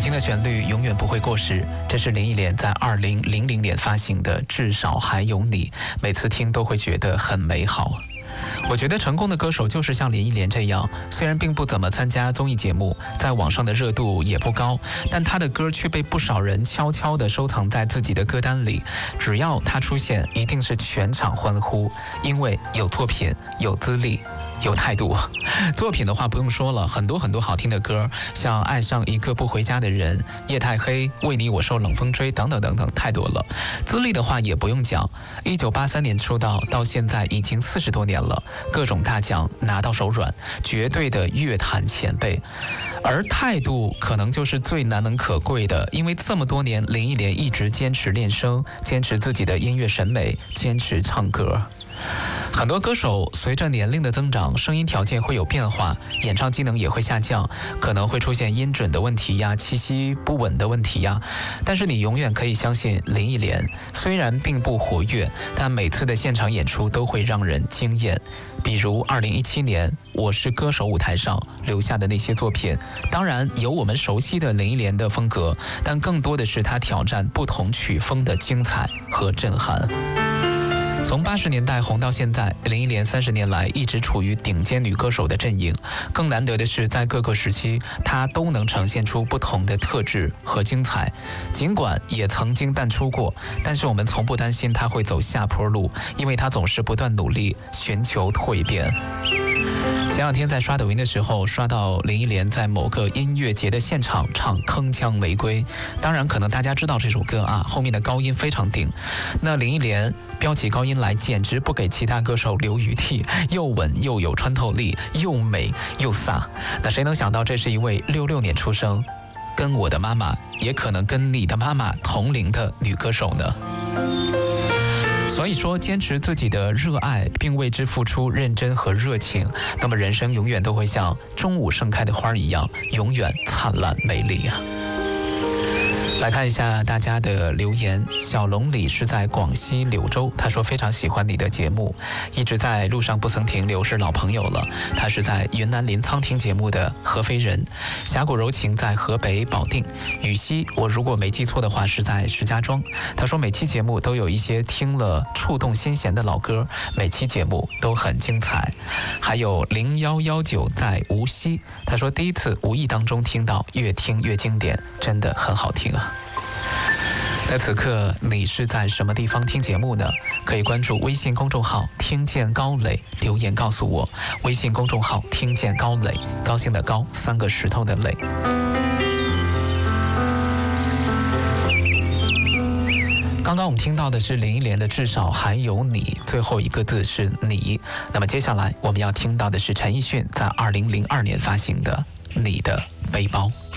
听的旋律永远不会过时，这是林忆莲在2000年发行的《至少还有你》，每次听都会觉得很美好。我觉得成功的歌手就是像林忆莲这样，虽然并不怎么参加综艺节目，在网上的热度也不高，但她的歌却被不少人悄悄地收藏在自己的歌单里。只要她出现，一定是全场欢呼，因为有作品，有资历，有态度。作品的话不用说了，很多好听的歌，像爱上一个不回家的人、夜太黑、为你我受冷风吹等等太多了。资历的话也不用讲，1983年出道到现在已经40多年了，各种大奖拿到手软，绝对的乐坛前辈。而态度可能就是最难能可贵的，因为这么多年林忆莲一直坚持练声，坚持自己的音乐审美，坚持唱歌。很多歌手随着年龄的增长，声音条件会有变化，演唱机能也会下降，可能会出现音准的问题呀，气息不稳的问题呀。但是你永远可以相信林忆莲，虽然并不活跃，但每次的现场演出都会让人惊艳。比如2017年《我是歌手》舞台上留下的那些作品，当然有我们熟悉的林忆莲的风格，但更多的是她挑战不同曲风的精彩和震撼。从80年代红到现在，林忆莲30年来一直处于顶尖女歌手的阵营。更难得的是，在各个时期，她都能呈现出不同的特质和精彩。尽管也曾经淡出过，但是我们从不担心她会走下坡路，因为她总是不断努力，寻求蜕变。前两天在刷抖音的时候，刷到林忆莲在某个音乐节的现场唱《铿锵玫瑰》，当然可能大家知道这首歌啊，后面的高音非常顶。那林忆莲飙起高音来，简直不给其他歌手留余地，又稳又有穿透力，又美又飒。那谁能想到，这是一位66年出生，跟我的妈妈，也可能跟你的妈妈同龄的女歌手呢？所以说，坚持自己的热爱，并为之付出认真和热情，那么人生永远都会像中午盛开的花一样，永远灿烂美丽啊！来看一下大家的留言。小龙里是在广西柳州，他说非常喜欢你的节目，一直在路上不曾停留，是老朋友了。他是在云南临沧听节目的合肥人。峡谷柔情在河北保定。雨熙，我如果没记错的话是在石家庄。他说每期节目都有一些听了触动心弦的老歌，每期节目都很精彩。还有0119在无锡，他说第一次无意当中听到，越听越经典，真的很好听啊。在此刻，你是在什么地方听节目呢？可以关注微信公众号听见高磊，留言告诉我。微信公众号听见高磊，高兴的高，3个石头的磊。刚刚我们听到的是林忆莲的《至少还有你》，最后一个字是你。那么接下来我们要听到的是陈奕迅在2002年发行的《你的背包》。